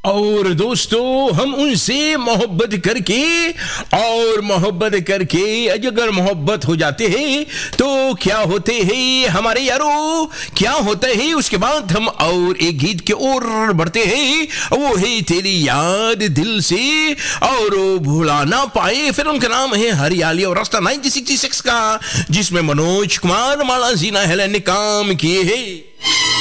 और दोस्तों हम उनसे मोहब्बत करके और मोहब्बत करके अगर मोहब्बत हो जाते हैं तो क्या होते हैं हमारे यारों, क्या होता है उसके बाद हम और एक गीत की ओर बढ़ते हैं। वो है तेरी याद दिल से और भुला ना पाए। फिल्म का नाम है हरियाली और रास्ता 1966 का, जिसमें मनोज कुमार, माला जीना हेलन ने काम किए हैं।